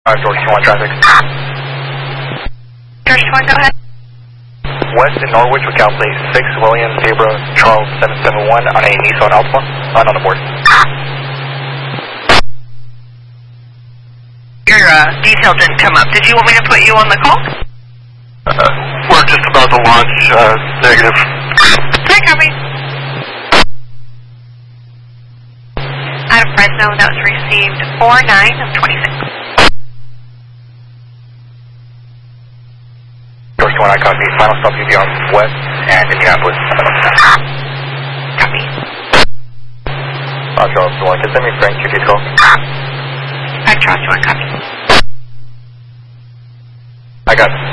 George 21 traffic. George 21, go ahead. West in Norwich with Cal Plate 6, William Zebra Charles 771 on a Nissan Altima. On the board. Your detail didn't come up. Did you want me to put you on the call? We're just about to launch, negative. Hi, copy. Out of Fresno, that was received 4-9 of 26. George 21, I copy. Final stop UV on West and Indianapolis. Copy. Charles 21, can send me Frank QT call. Charles 21, copy. I got it.